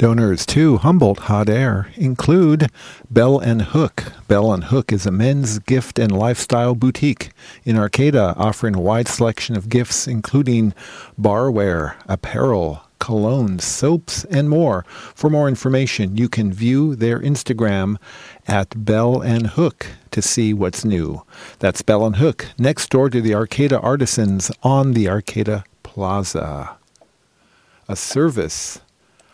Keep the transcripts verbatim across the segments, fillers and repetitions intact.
Donors to Humboldt Hot Air include Bell and Hook. Bell and Hook is a men's gift and lifestyle boutique in Arcata, offering a wide selection of gifts including barware, apparel, colognes, soaps, and more. For more information, you can view their Instagram at Bell and Hook to see what's new. That's Bell and Hook, next door to the Arcata Artisans on the Arcata Plaza. A service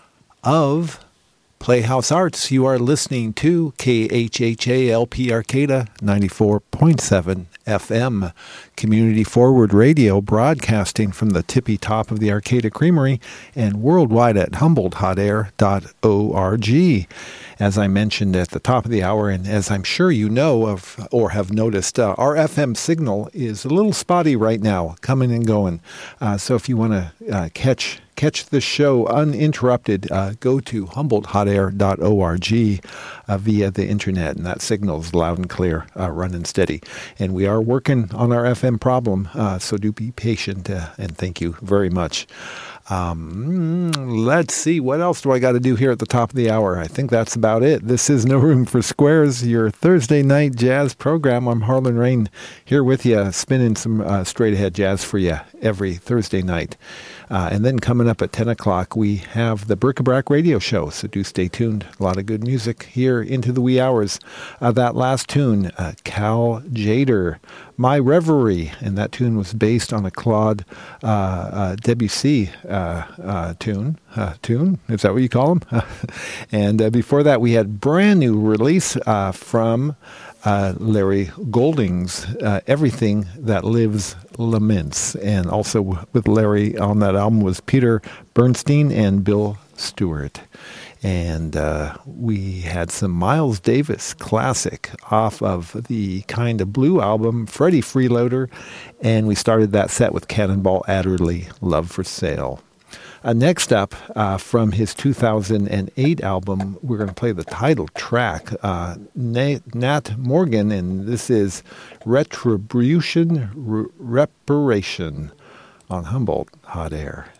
of Playhouse Arts. You are listening to K H H A L P Arcata ninety-four point seven F M, community forward radio, broadcasting from the tippy top of the Arcata Creamery and worldwide at humboldt hot air dot org. As I mentioned at the top of the hour, and as I'm sure you know of or have noticed, uh, our F M signal is a little spotty right now, coming and going. Uh, so if you want to uh, catch catch the show uninterrupted, uh, go to humboldt hot air dot org uh, via the internet, and that signal is loud and clear, uh, running steady. And we are working on our F M problem, uh, so do be patient, uh, and thank you very much. Um, let's see, what else do I got to do here at the top of the hour? I think that's about it. This is No Room for Squares, your Thursday night jazz program. I'm Harlan Rain here with you, spinning some uh, straight-ahead jazz for you every Thursday night. Uh, and then coming up at ten o'clock, we have the Bric-a-Brac radio show, so do stay tuned. A lot of good music here into the wee hours. Uh, that last tune, uh, Cal Tjader, My Reverie, and that tune was based on a Claude uh, uh, Debussy uh, uh, tune. Uh, tune? Is that what you call them? and uh, before that, we had brand new release uh, from uh, Larry Golding's uh, Everything That Lives Laments. And also with Larry on that album was Peter Bernstein and Bill Stewart. And uh, we had some Miles Davis classic off of the Kind of Blue album, Freddie Freeloader, and we started that set with Cannonball Adderley, Love for Sale. Uh, next up, uh, from his two thousand eight album, we're going to play the title track, uh, Nat, Nat Morgan, and this is Retribution, Re- Reparation on Humboldt Hot Air.